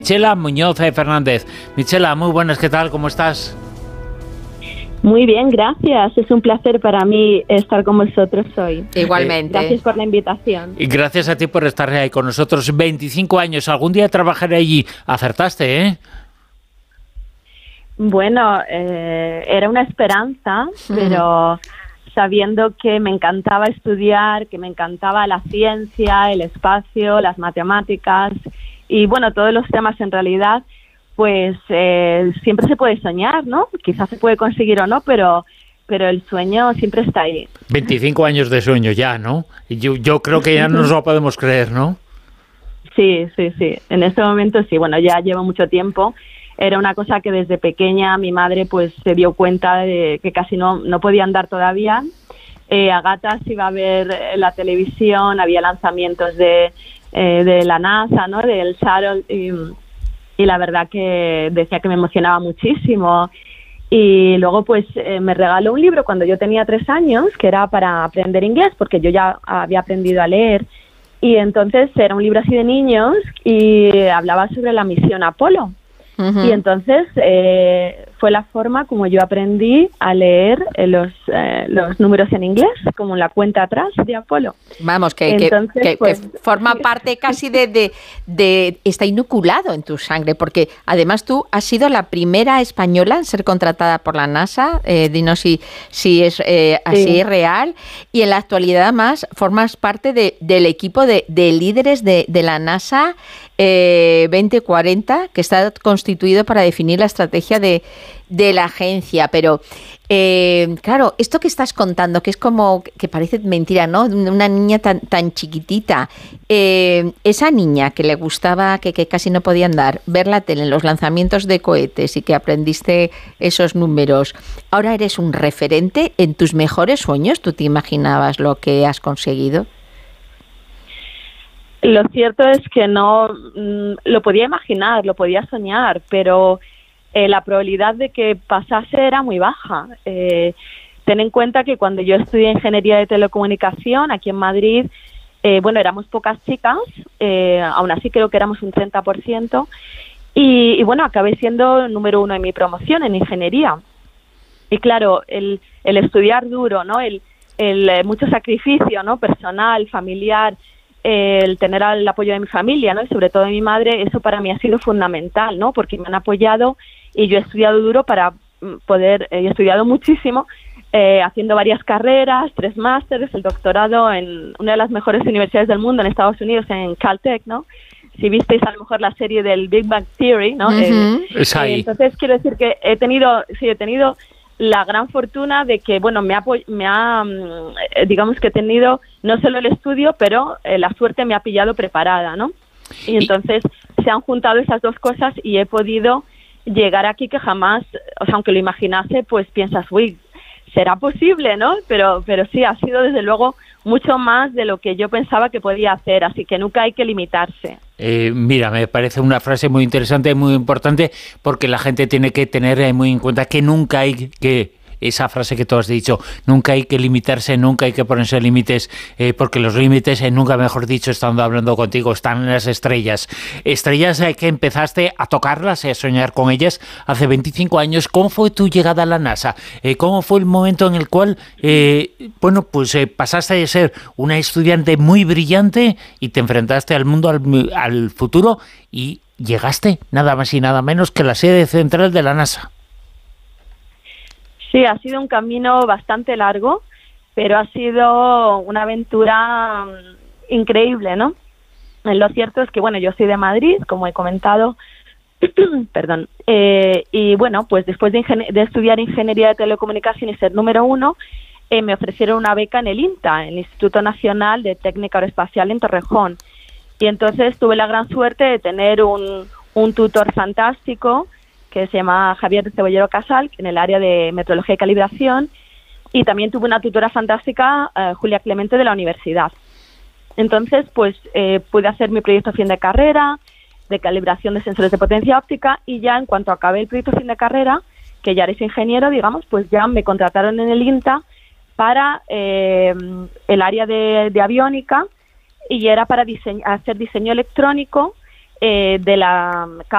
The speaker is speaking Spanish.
Michela Muñoz Fernández. Michela, muy buenas, ¿qué tal? ¿Cómo estás? Muy bien, gracias. Es un placer para mí estar con vosotros hoy. Igualmente. Gracias por la invitación. Y gracias a ti por estar ahí con nosotros. 25 años, algún día trabajaré allí. Acertaste, ¿eh? Bueno, era una esperanza, pero sabiendo que me encantaba estudiar, que me encantaba la ciencia, el espacio, las matemáticas y, bueno, todos los temas en realidad, pues siempre se puede soñar, ¿no? Quizás se puede conseguir o no, pero el sueño siempre está ahí. 25 años de sueño ya, ¿no? Yo creo que ya no nos lo podemos creer, ¿no? Sí. En este momento sí. Bueno, ya llevo mucho tiempo. Era una cosa que desde pequeña mi madre pues se dio cuenta de que casi no podía andar todavía. A gatas iba a ver la televisión, había lanzamientos de la NASA, ¿no? Del Shuttle y la verdad que decía que me emocionaba muchísimo. Y luego pues me regaló un libro cuando yo tenía 3 años que era para aprender inglés porque yo ya había aprendido a leer. Y entonces era un libro así de niños y hablaba sobre la misión Apolo. Uh-huh. Y entonces fue la forma como yo aprendí a leer los números en inglés, como la cuenta atrás de Apolo. Vamos, que forma parte casi de está inoculado en tu sangre, porque además tú has sido la primera española en ser contratada por la NASA, dinos si es así es real, y en la actualidad además formas parte del equipo de líderes de la NASA 2040, que está constituido para definir la estrategia de la agencia. Pero claro, esto que estás contando, que es como que parece mentira, ¿no? Una niña tan chiquitita, esa niña que le gustaba, que casi no podía andar, ver la tele en los lanzamientos de cohetes y que aprendiste esos números, ahora eres un referente en tus mejores sueños. ¿Tú te imaginabas lo que has conseguido? Lo cierto es que no lo podía imaginar, lo podía soñar, pero la probabilidad de que pasase era muy baja. Ten en cuenta que cuando yo estudié Ingeniería de Telecomunicación aquí en Madrid, bueno, éramos pocas chicas, aún así creo que éramos un 30%, y bueno, acabé siendo número 1 en mi promoción en Ingeniería. Y claro, el estudiar duro, ¿no? El mucho sacrificio, ¿no? Personal, familiar, el tener el apoyo de mi familia, ¿no? Y sobre todo de mi madre, eso para mí ha sido fundamental, ¿no? Porque me han apoyado y yo he estudiado duro para poder, he estudiado muchísimo, haciendo varias carreras, 3 másteres, el doctorado en una de las mejores universidades del mundo en Estados Unidos, en Caltech, ¿no? Si visteis a lo mejor la serie del Big Bang Theory, ¿no? Uh-huh. Es ahí. Entonces quiero decir que he tenido la gran fortuna de que, bueno, digamos que he tenido no solo el estudio, pero la suerte me ha pillado preparada, ¿no? Y entonces se han juntado esas dos cosas y he podido llegar aquí que jamás, o sea, aunque lo imaginase, pues piensas, uy, será posible, ¿no? Pero sí, ha sido desde luego mucho más de lo que yo pensaba que podía hacer, así que nunca hay que limitarse. Mira, me parece una frase muy interesante y muy importante, porque la gente tiene que tener muy en cuenta que nunca hay que... Esa frase que tú has dicho, nunca hay que limitarse, nunca hay que ponerse límites, porque los límites, nunca mejor dicho, estando hablando contigo, están en las estrellas. Estrellas que empezaste a tocarlas, a soñar con ellas hace 25 años. ¿Cómo fue tu llegada a la NASA? ¿Cómo fue el momento en el cual, pasaste de ser una estudiante muy brillante y te enfrentaste al mundo, al futuro, y llegaste nada más y nada menos que a la sede central de la NASA? Sí, ha sido un camino bastante largo, pero ha sido una aventura increíble, ¿no? Lo cierto es que, bueno, yo soy de Madrid, como he comentado, perdón, y bueno, pues después de estudiar Ingeniería de Telecomunicación y ser número 1, me ofrecieron una beca en el INTA, el Instituto Nacional de Técnica Aeroespacial en Torrejón. Y entonces tuve la gran suerte de tener un tutor fantástico, que se llama Javier Cebollero Casal, en el área de metrología y calibración, y también tuve una tutora fantástica, Julia Clemente, de la universidad. Entonces, pues pude hacer mi proyecto fin de carrera, de calibración de sensores de potencia óptica, y ya en cuanto acabé el proyecto fin de carrera, que ya eres ingeniero, digamos, pues ya me contrataron en el INTA para el área de aviónica, y era para hacer diseño electrónico de la